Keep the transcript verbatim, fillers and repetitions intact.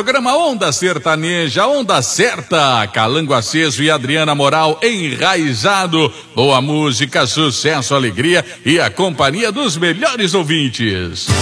programa Onda Sertaneja, Onda Certa, Calango Aceso e Adriana Moral enraizado. Boa música, sucesso, alegria e a companhia dos melhores ouvintes.